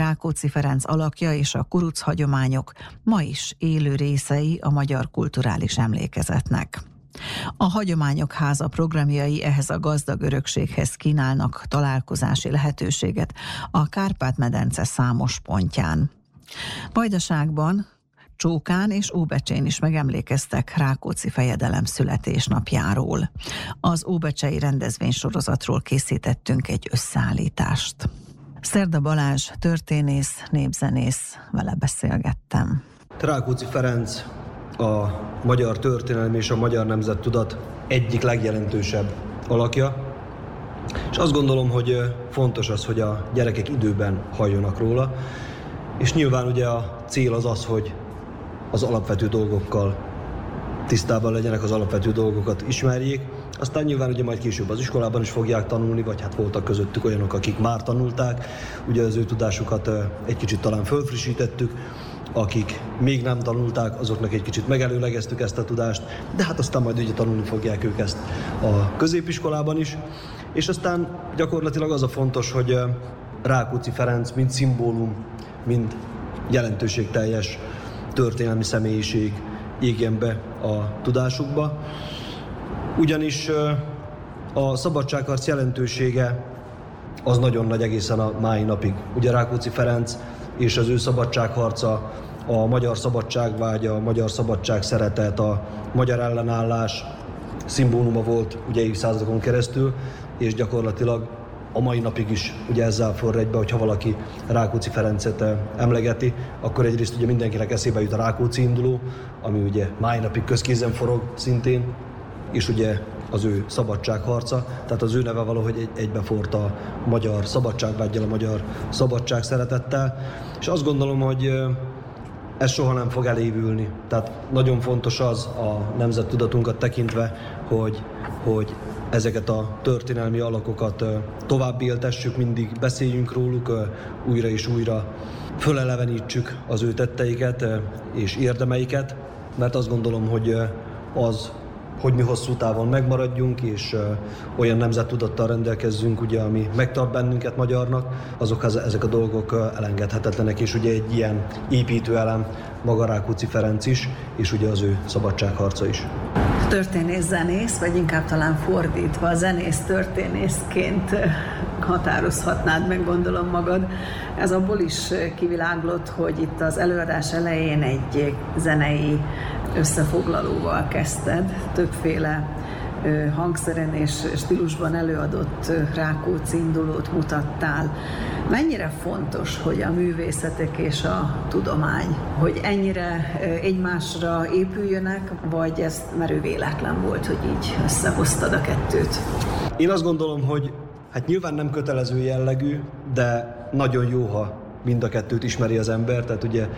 Rákóczi Ferenc alakja és a kuruc hagyományok ma is élő részei a magyar kulturális emlékezetnek. A Hagyományok Háza programjai ehhez a gazdag örökséghez kínálnak találkozási lehetőséget a Kárpát-medence számos pontján. Vajdaságban, Csókán és Óbecsén is megemlékeztek Rákóczi fejedelem születésnapjáról. Az óbecsei rendezvénysorozatról készítettünk egy összeállítást. Szerda Balázs, történész, népzenész, vele beszélgettem. Rákóczi Ferenc a magyar történelem és a magyar nemzettudat egyik legjelentősebb alakja, és azt gondolom, hogy fontos az, hogy a gyerekek időben halljanak róla, és nyilván ugye a cél az, hogy az alapvető dolgokkal tisztában legyenek, az alapvető dolgokat ismerjék. Aztán nyilván ugye majd később az iskolában is fogják tanulni, vagy hát voltak közöttük olyanok, akik már tanulták. Ugye az ő tudásukat egy kicsit talán fölfrissítettük, akik még nem tanulták, azoknak egy kicsit megelőlegeztük ezt a tudást, de hát aztán majd ugye tanulni fogják ők ezt a középiskolában is. És aztán gyakorlatilag az a fontos, hogy Rákóczi Ferenc mind szimbólum, mind jelentőségteljes történelmi személyiség égjen be a tudásukba. Ugyanis a szabadságharc jelentősége az nagyon nagy egészen a mai napig. Ugye Rákóczi Ferenc és az ő szabadságharca, a magyar szabadságvágya, a magyar szabadság szeretet, a magyar ellenállás szimbóluma volt ugye évszázadokon keresztül, és gyakorlatilag a mai napig is ugye ezzel forr egybe, hogyha valaki Rákóczi Ferencet emlegeti, akkor egyrészt ugye mindenkinek eszébe jut a Rákóczi induló, ami ugye mai napig közkézen forog szintén, és ugye az ő szabadságharca, tehát az ő neve valahogy egybeforrt a magyar szabadságvággyal, a magyar szabadság szeretettel, és azt gondolom, hogy ez soha nem fog elévülni. Tehát nagyon fontos az a nemzettudatunkat tekintve, hogy ezeket a történelmi alakokat tovább éltessük, mindig beszéljünk róluk, újra és újra fölelevenítsük az ő tetteiket és érdemeiket, mert azt gondolom, hogy az, hogy mi hosszú távon megmaradjunk, és olyan nemzettudattal rendelkezzünk, ugye, ami megtart bennünket magyarnak, azokhoz ezek a dolgok elengedhetetlenek, és ugye egy ilyen építőelem maga Rákóczi Ferenc is, és ugye az ő szabadságharca is. Történész-zenész, vagy inkább talán fordítva, zenész-történészként határozhatnád meg, gondolom magad. Ez abból is kiviláglott, hogy itt az előadás elején egy zenei összefoglalóval kezdted, többféle hangszeren és stílusban előadott Rákóczi indulót mutattál. Mennyire fontos, hogy a művészetek és a tudomány, hogy ennyire egymásra épüljönek, vagy ez merő véletlen volt, hogy így összehoztad a kettőt? Én azt gondolom, hogy hát nyilván nem kötelező jellegű, de nagyon jó, ha mind a kettőt ismeri az ember, tehát ugye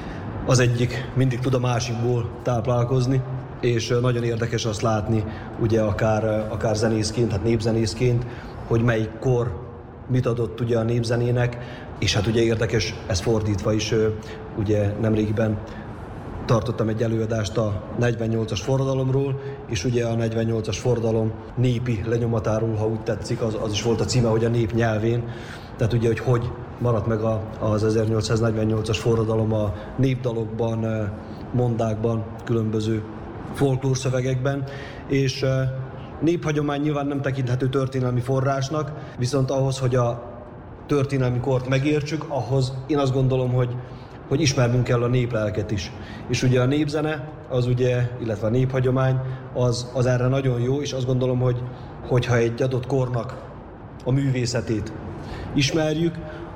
az egyik mindig tud a másikból táplálkozni, és nagyon érdekes azt látni, ugye akár zenészként, hát népzenészként, hogy melyik kor mit adott ugye a népzenének, és hát ugye érdekes, ez fordítva is, ugye nemrégiben tartottam egy előadást a 48-as forradalomról, és ugye a 48-as forradalom népi lenyomatáról, ha úgy tetszik, az is volt a címe, hogy a nép nyelvén, tehát ugye, hogy maradt meg az 1848-as forradalom a népdalokban, mondákban, különböző folklórszövegekben, és néphagyomány nyilván nem tekinthető történelmi forrásnak, viszont ahhoz, hogy a történelmi kort megértsük, ahhoz én azt gondolom, hogy ismernünk kell a néplelket is. És ugye a népzene, az ugye, illetve a néphagyomány, az erre nagyon jó, és azt gondolom, hogyha egy adott kornak a művészetét ismerjük,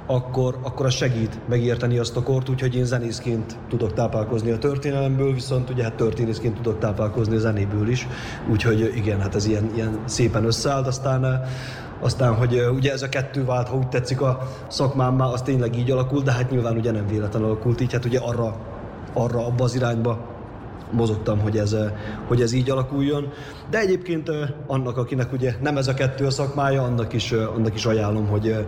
akkor az segít megérteni azt a kort, úgyhogy én zenészként tudok táplálkozni a történelemből, viszont ugye hát történészként tudok táplálkozni a zenéből is, úgyhogy igen, hát ez ilyen szépen összeállt, aztán, hogy ugye ez a kettő vált, ha úgy tetszik a szakmámmá, az tényleg így alakult, de hát nyilván ugye nem véletlen alakult így, hát ugye abba az irányba mozogtam, hogy ez így alakuljon. De egyébként annak, akinek ugye nem ez a kettő a szakmája, annak is ajánlom,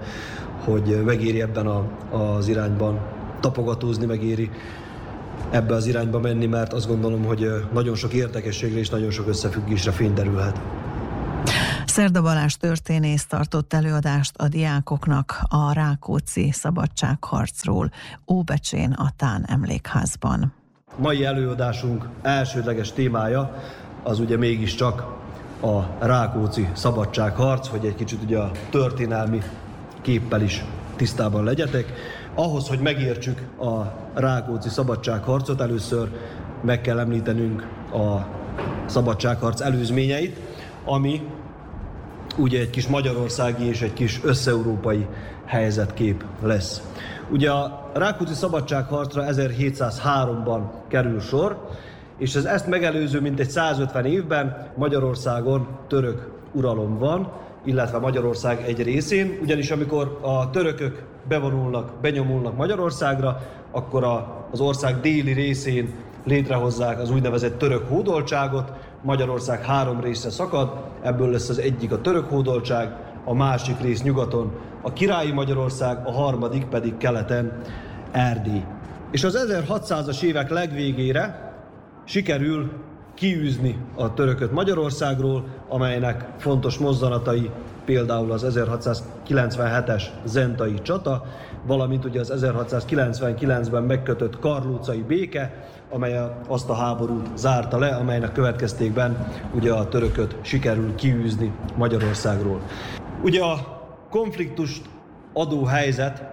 hogy megéri ebben az irányban tapogatózni, megéri ebbe az irányba menni, mert azt gondolom, hogy nagyon sok érdekességre és nagyon sok összefüggésre fény derülhet. Szerda Balázs történész tartott előadást a diákoknak a Rákóczi szabadságharcról Óbecsén a Tán emlékházban. Mai előadásunk elsődleges témája az ugye mégiscsak a Rákóczi szabadságharc, hogy egy kicsit ugye a történelmi képpel is tisztában legyetek. Ahhoz, hogy megértsük a Rákóczi szabadságharcot, először meg kell említenünk a szabadságharc előzményeit, ami ugye egy kis magyarországi és egy kis összeurópai helyzetkép lesz. Ugye a Rákóczi szabadságharcra 1703-ban kerül sor, és ezt megelőző mintegy 150 évben Magyarországon török uralom van, illetve Magyarország egy részén, ugyanis amikor a törökök benyomulnak Magyarországra, akkor az ország déli részén létrehozzák az úgynevezett török hódoltságot, Magyarország 3 részre szakad, ebből lesz az egyik a török hódoltság, a másik rész nyugaton a királyi Magyarország, a harmadik pedig keleten Erdély. És az 1600-as évek legvégére sikerül kiűzni a törököt Magyarországról, amelynek fontos mozzanatai például az 1697-es zentai csata, valamint ugye az 1699-ben megkötött karlócai béke, amely azt a háborút zárta le, amelynek következtében ugye a törököt sikerül kiűzni Magyarországról. Ugye a konfliktust adó helyzet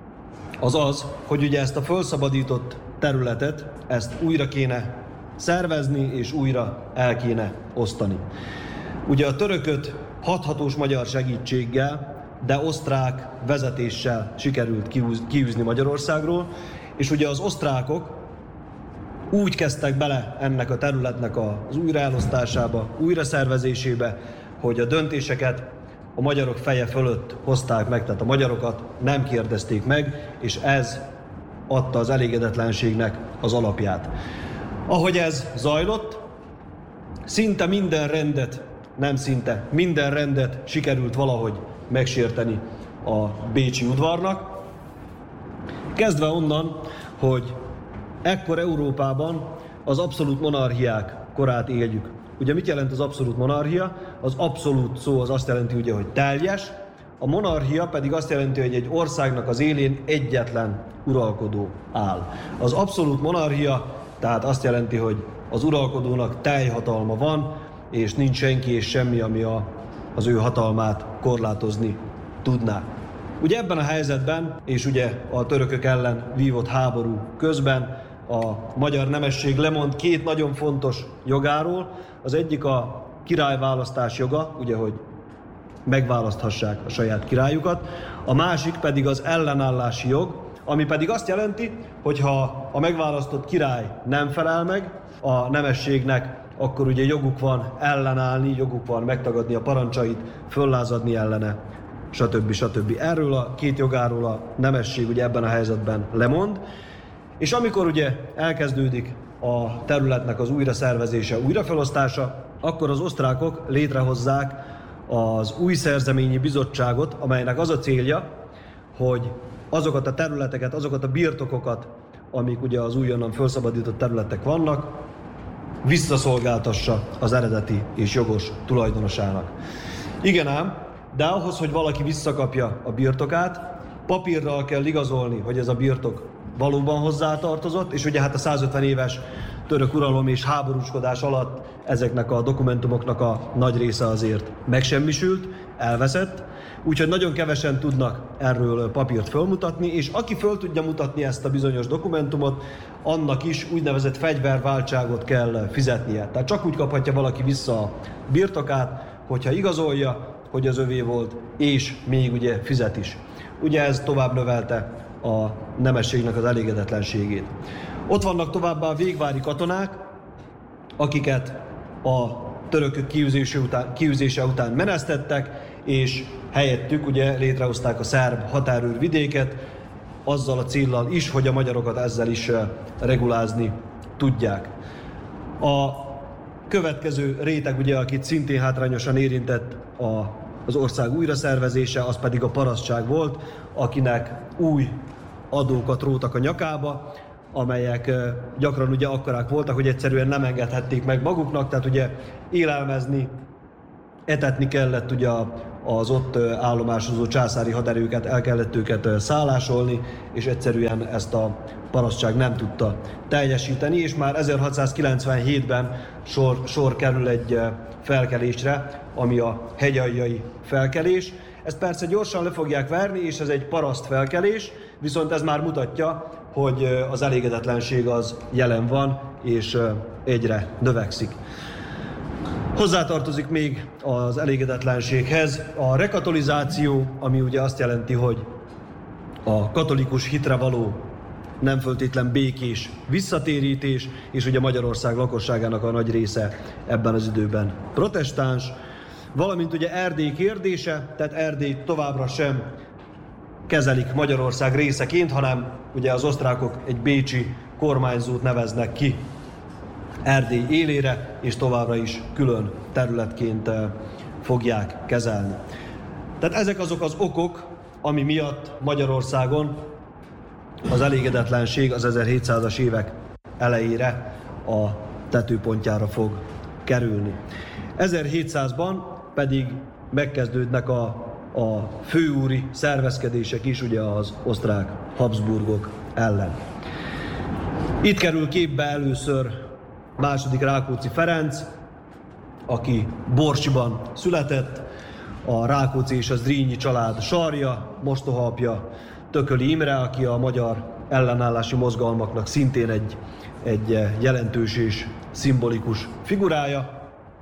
az, hogy ugye ezt a felszabadított területet, ezt újra kéne szervezni és újra el kéne osztani. Ugye a törököt hathatós magyar segítséggel, de osztrák vezetéssel sikerült kiűzni Magyarországról, és ugye az osztrákok úgy kezdtek bele ennek a területnek az újraelosztásába, újraszervezésébe, hogy a döntéseket a magyarok feje fölött hozták meg, tehát a magyarokat nem kérdezték meg, és ez adta az elégedetlenségnek az alapját. Ahogy ez zajlott, szinte minden rendet sikerült valahogy megsérteni a bécsi udvarnak, kezdve onnan, hogy ekkor Európában az abszolút monarchiák korát éljük. Ugye mit jelent az abszolút monarchia? Az abszolút szó az azt jelenti, ugye, hogy teljes, a monarchia pedig azt jelenti, hogy egy országnak az élén egyetlen uralkodó áll. Az abszolút monarchia tehát azt jelenti, hogy az uralkodónak teljhatalma van, és nincs senki és semmi, ami az ő hatalmát korlátozni tudná. Ugye ebben a helyzetben, és ugye a törökök ellen vívott háború közben a magyar nemesség lemond 2 nagyon fontos jogáról. Az egyik a királyválasztás joga, ugye, hogy megválaszthassák a saját királyukat. A másik pedig az ellenállási jog, ami pedig azt jelenti, hogy ha a megválasztott király nem felel meg a nemességnek, akkor ugye joguk van ellenállni, joguk van megtagadni a parancsait, föllázadni ellene, stb. Erről a 2 jogáról a nemesség ugye ebben a helyzetben lemond, és amikor ugye elkezdődik a területnek az újraszervezése, újrafelosztása, akkor az osztrákok létrehozzák az új szerzeményi bizottságot, amelynek az a célja, hogy azokat a területeket, azokat a birtokokat, amik ugye az újonnan felszabadított területek vannak, visszaszolgáltassa az eredeti és jogos tulajdonosának. Igen ám, de ahhoz, hogy valaki visszakapja a birtokát, papírral kell igazolni, hogy ez a birtok valóban hozzátartozott, és ugye hát a 150 éves török uralom és háborúskodás alatt ezeknek a dokumentumoknak a nagy része azért megsemmisült, elveszett, úgyhogy nagyon kevesen tudnak erről papírt fölmutatni, és aki föl tudja mutatni ezt a bizonyos dokumentumot, annak is úgynevezett fegyverváltságot kell fizetnie. Tehát csak úgy kaphatja valaki vissza a birtokát, hogyha igazolja, hogy az övé volt, és még ugye fizet is. Ugye ez tovább növelte a nemességnek az elégedetlenségét. Ott vannak továbbá a végvári katonák, akiket a törökök kiűzése után menesztettek, és helyettük ugye létrehozták a szerb határőrvidéket, azzal a céllal is, hogy a magyarokat ezzel is regulázni tudják. A következő réteg, ugye, akit szintén hátrányosan érintett az ország újraszervezése, az pedig a parasztság volt, akinek új adókat rótak a nyakába, amelyek gyakran ugye akkorák voltak, hogy egyszerűen nem engedhették meg maguknak, tehát ugye élelmezni etetni kellett ugye az ott állomásozó császári haderőket, el kellett őket szállásolni, és egyszerűen ezt a parasztság nem tudta teljesíteni, és már 1697-ben sor kerül egy felkelésre, ami a hegyaljai felkelés. Ezt persze gyorsan le fogják verni, és ez egy paraszt felkelés, viszont ez már mutatja, hogy az elégedetlenség az jelen van, és egyre növekszik. Hozzátartozik még az elégedetlenséghez a rekatolizáció, ami ugye azt jelenti, hogy a katolikus hitre való nem föltétlen békés visszatérítés, és ugye Magyarország lakosságának a nagy része ebben az időben protestáns, valamint ugye Erdély kérdése, tehát Erdélyt továbbra sem kezelik Magyarország részeként, hanem ugye az osztrákok egy bécsi kormányzót neveznek ki Erdély élére, és továbbra is külön területként fogják kezelni. Tehát ezek azok az okok, ami miatt Magyarországon az elégedetlenség az 1700-as évek elejére a tetőpontjára fog kerülni. 1700-ban pedig megkezdődnek a főúri szervezkedések is ugye az osztrák Habsburgok ellen. Itt kerül képbe először második Rákóczi Ferenc, aki Borsiban született, a Rákóczi és a Zrínyi család sarja, mostohaapja Tököli Imre, aki a magyar ellenállási mozgalmaknak szintén egy jelentős és szimbolikus figurája,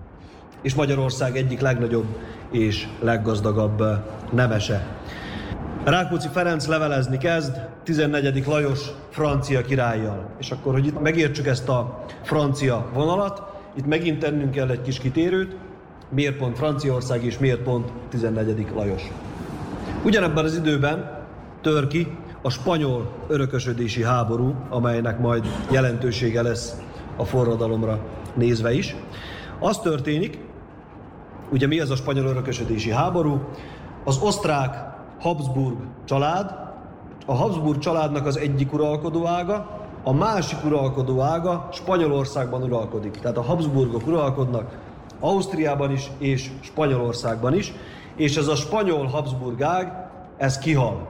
és Magyarország egyik legnagyobb és leggazdagabb nemese. Rákóczi Ferenc levelezni kezd 14. Lajos francia királlyal. És akkor, hogy itt megértsük ezt a francia vonalat, itt megint tennünk kell egy kis kitérőt, miért pont Franciaország és miért pont 14. Lajos. Ugyanebben az időben tör ki a spanyol örökösödési háború, amelynek majd jelentősége lesz a forradalomra nézve is. Az történik, ugye mi ez a spanyol örökösödési háború? Az osztrák Habsburg család, a Habsburg családnak az egyik uralkodó ága, a másik uralkodó ága Spanyolországban uralkodik. Tehát a Habsburgok uralkodnak Ausztriában is és Spanyolországban is, és ez a spanyol Habsburg ág, ez kihal.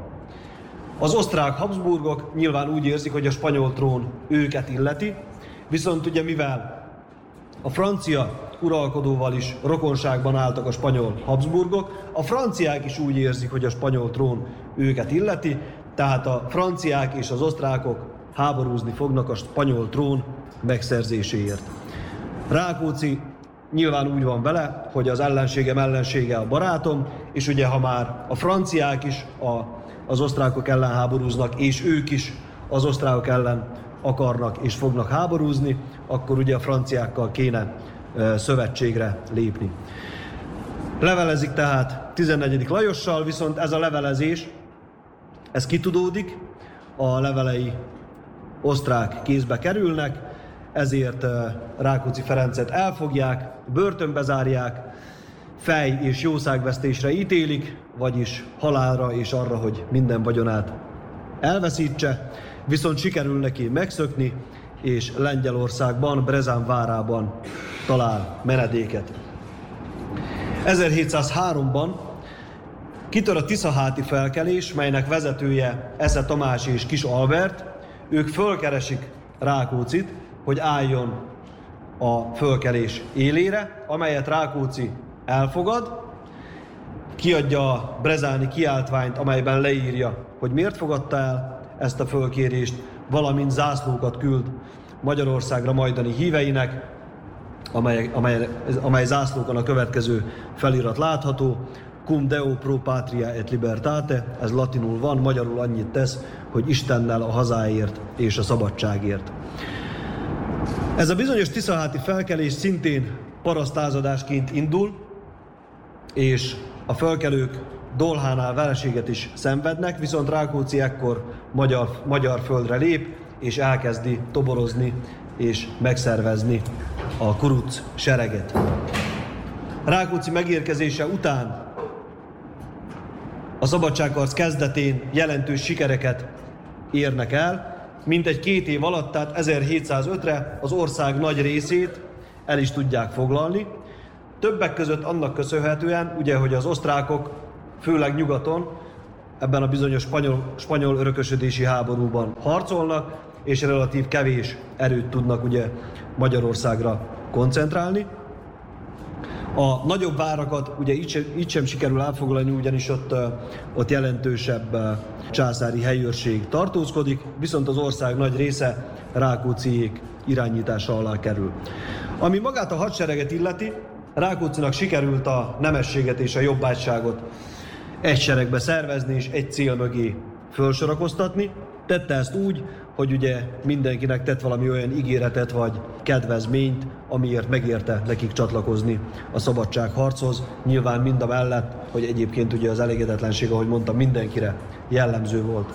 Az osztrák Habsburgok nyilván úgy érzik, hogy a spanyol trón őket illeti, viszont ugye mivel a francia uralkodóval is rokonságban álltak a spanyol Habsburgok, a franciák is úgy érzik, hogy a spanyol trón őket illeti, tehát a franciák és az osztrákok háborúzni fognak a spanyol trón megszerzéséért. Rákóczi nyilván úgy van vele, hogy az ellenségem ellensége a barátom, és ugye ha már a franciák is az osztrákok ellen háborúznak, és ők is az osztrákok ellen akarnak és fognak háborúzni, akkor ugye a franciákkal kéne szövetségre lépni. Levelezik tehát 14. Lajossal, viszont ez a levelezés, ez kitudódik, a levelei osztrák kézbe kerülnek, ezért Rákóczi Ferencet elfogják, börtönbe zárják, fej- és jószágvesztésre ítélik, vagyis halálra és arra, hogy minden vagyonát elveszítse, viszont sikerül neki megszökni, és Lengyelországban, Brezán várában talál menedéket. 1703-ban kitör a tiszaháti felkelés, melynek vezetője Esze Tamás és Kis Albert. Ők fölkeresik Rákóczit, hogy álljon a fölkelés élére, amelyet Rákóczi elfogad, kiadja a brezáni kiáltványt, amelyben leírja, hogy miért fogadta el ezt a fölkérést, valamint zászlókat küld Magyarországra majdani híveinek, amely zászlókon a következő felirat látható: Cum Deo pro patria et libertate, ez latinul van, magyarul annyit tesz, hogy Istennel a hazáért és a szabadságért. Ez a bizonyos tiszaháti felkelés szintén parasztázadásként indul, és a felkelők Dolhánál vereséget is szenvednek, viszont Rákóczi ekkor magyar földre lép, és elkezdi toborozni és megszervezni a kuruc sereget. Rákóczi megérkezése után a szabadságharc kezdetén jelentős sikereket érnek el, mintegy 2 év alatt, tehát 1705-re az ország nagy részét el is tudják foglalni. Többek között annak köszönhetően, ugye, hogy az osztrákok főleg nyugaton ebben a bizonyos spanyol örökösödési háborúban harcolnak, és relatív kevés erőt tudnak ugye Magyarországra koncentrálni. A nagyobb várakat ugye így sem sikerül elfoglalni, ugyanis ott jelentősebb császári helyőrség tartózkodik, viszont az ország nagy része Rákócziék irányítása alá kerül. Ami magát a hadsereget illeti, Rákóczinak sikerült a nemességet és a jobbágyságot egy seregbe szervezni és egy cél mögé fölsorakoztatni. Tette ezt úgy, hogy ugye mindenkinek tett valami olyan ígéretet vagy kedvezményt, amiért megérte nekik csatlakozni a szabadságharchoz. Nyilván mindamellett, hogy egyébként ugye az elégedetlenség, ahogy mondtam, mindenkire jellemző volt.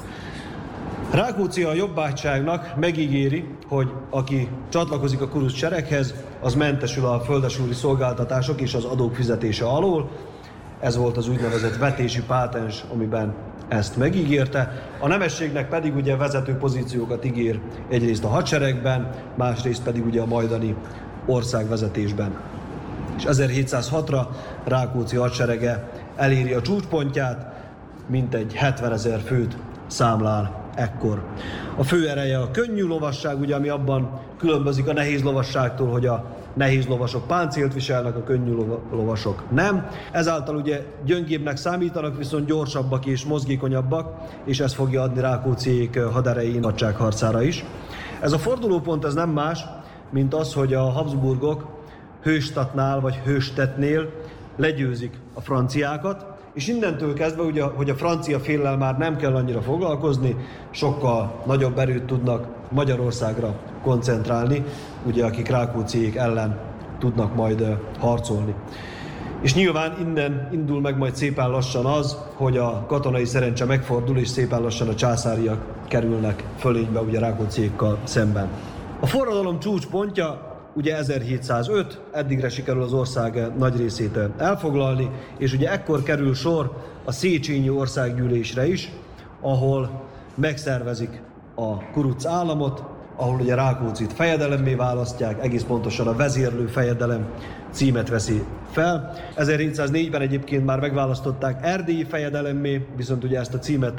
Rákóczi a jobbágyságnak megígéri, hogy aki csatlakozik a kuruc sereghez, az mentesül a földesúri szolgáltatások és az adók fizetése alól. Ez volt az úgynevezett vetési pátens, amiben ezt megígérte. A nemességnek pedig ugye vezető pozíciókat ígér egyrészt a hadseregben, másrészt pedig ugye a majdani országvezetésben. És 1706-ra Rákóczi hadserege eléri a csúcspontját, mintegy 70 000 főt számlál ekkor. A fő ereje a könnyű lovasság, ugye, ami abban különbözik a nehéz lovasságtól, hogy a nehéz lovasok páncélt viselnek, a könnyű lovasok nem. Ezáltal ugye gyöngébbnek számítanak, viszont gyorsabbak és mozgékonyabbak, és ez fogja adni Rákócziék haderején szabadságharcára is. Ez a fordulópont ez nem más, mint az, hogy a Habsburgok Höchstadtnál vagy Höchstedtnél legyőzik a franciákat, és innentől kezdve, ugye, hogy a francia féllel már nem kell annyira foglalkozni, sokkal nagyobb erőt tudnak Magyarországra koncentrálni, ugye, akik Rákócziék ellen tudnak majd harcolni. És nyilván innen indul meg majd szépen lassan az, hogy a katonai szerencse megfordul, és szépen lassan a császáriak kerülnek fölénybe ugye Rákócziékkal szemben. A forradalom csúcspontja ugye 1705, eddigre sikerül az ország nagy részét elfoglalni, és ugye ekkor kerül sor a Széchenyi országgyűlésre is, ahol megszervezik a kuruc államot, ahol ugye Rákóczit fejedelemmé választják, egész pontosan a vezérlő fejedelem címet veszi fel. 1704-ben egyébként már megválasztották erdélyi fejedelemmé, viszont ugye ezt a címet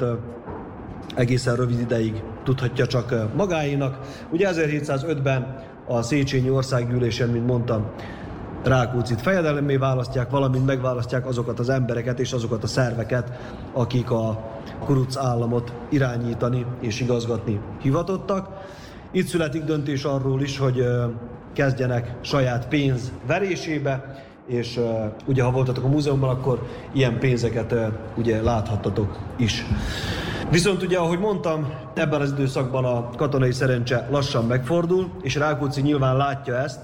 egészen rövid ideig tudhatja csak magáénak. Ugye 1705-ben a Széchenyi országgyűlésen, mint mondtam, Rákóczit fejedelemmé választják, valamint megválasztják azokat az embereket és azokat a szerveket, akik a kuruc államot irányítani és igazgatni hivatottak. Itt születik döntés arról is, hogy kezdjenek saját pénz verésébe, és ugye ha voltatok a múzeumban, akkor ilyen pénzeket ugye láthattatok is. Viszont ugye, ahogy mondtam, ebben az időszakban a katonai szerencse lassan megfordul, és Rákóczi nyilván látja ezt,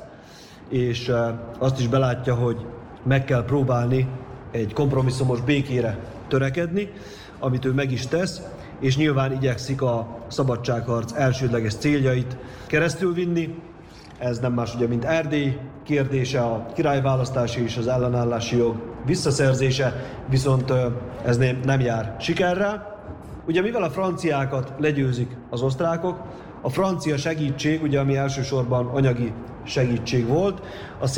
és azt is belátja, hogy meg kell próbálni egy kompromisszumos békére törekedni, amit ő meg is tesz, és nyilván igyekszik a szabadságharc elsődleges céljait keresztülvinni. Ez nem más ugye, mint Erdély kérdése, a királyválasztási és az ellenállási jog visszaszerzése, viszont ez nem jár sikerrel. Ugye mivel a franciákat legyőzik az osztrákok, a francia segítség, ugye, ami elsősorban anyagi segítség volt, a